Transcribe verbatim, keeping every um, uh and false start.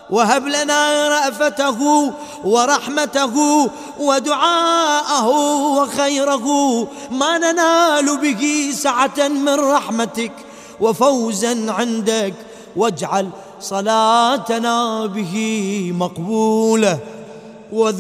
وهب لنا رأفته ورحمته ودعاءه وخيره، ما ننال به سعة من رحمتك وفوزا عندك، واجعل صلاتنا به مقبولة.